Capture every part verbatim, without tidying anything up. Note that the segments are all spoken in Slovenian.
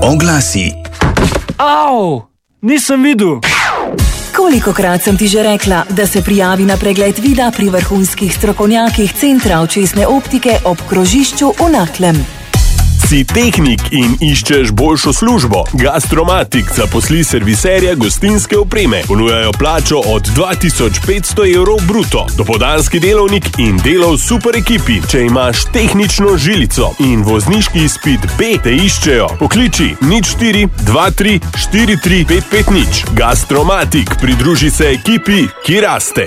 oglasi. Au, nisem videl. Kolikokrat sem ti že rekla, da se prijavi na pregled vida pri vrhunskih strokovnjakih Centra očesne optike ob krožišču v Naklem. Si tehnik in iščeš boljšo službo? Gastromatik zaposli serviserja gostinske opreme. Ponujajo plačo od dva tisoč petsto evrov bruto. Dopoldanski delovnik in delo v super ekipi. Če imaš tehnično žilico in vozniški izpit B, te iščejo. Pokliči nič štiri dva tri štiri tri pet pet nič. Gastromatik, pridruži se ekipi, ki raste.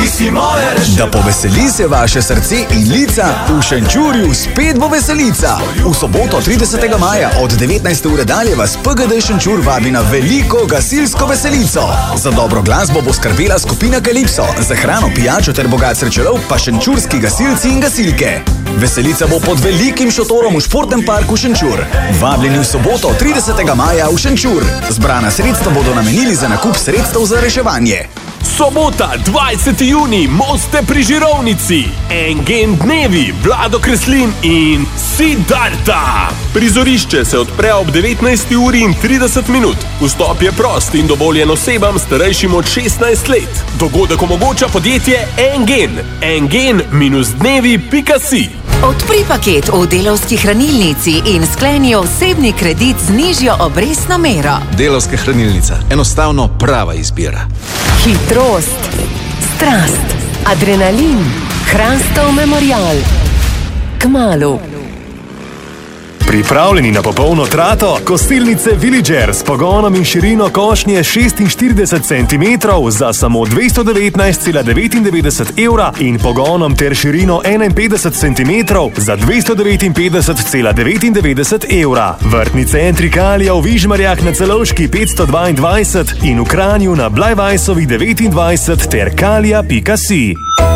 Da poveseli se vaše srce in lica, v Šenčurju spet bo veselica. V soboto tridesetega maja od devetnajste ure dalje vas P G D Šenčur vabi na veliko gasilsko veselico. Za dobro glasbo bo skrbela skupina Kalipso, za hrano, pijačo ter bogat srečelov pa šenčurski gasilci in gasilke. Veselica bo pod velikim šotorom v športnem parku Šenčur. Vabljeni v soboto tridesetega maja v Šenčur. Zbrana sredstva bodo namenili za nakup sredstev za reševanje. Sobota, dvajseti junij, Moste pri Žirovnici. Engen dnevi, Vlado Kreslin in Siddharta. Prizorišče se odpre ob devetnajsti uri in trideset minut. Vstop je prost in dovoljen osebam starejšim od šestnajst let. Dogodek omogoča podjetje Engen. engen dnevi pika si. Odpri paket v Delavski hranilnici in skleni osebni kredit z nižjo obrestno mero. Delavska hranilnica. Enostavno prava izbira. Hitrost, strast, adrenalin, Hrastov memorial. Kmalu. Pripravljeni na popolno trato? Kostilnice Villager s pogonom in širino košnje šestinštirideset centimetrov za samo dvesto devetnajst cela devetindevetdeset evra in pogonom ter širino enainpetdeset centimetrov za dvesto devetinpetdeset cela devetindevetdeset evra. Vrtni centri Kalija v Vižmarjah na Celovški petsto dvaindvajset in v Kranju na Blajvajsovi devetindvajset ter kalija pika si.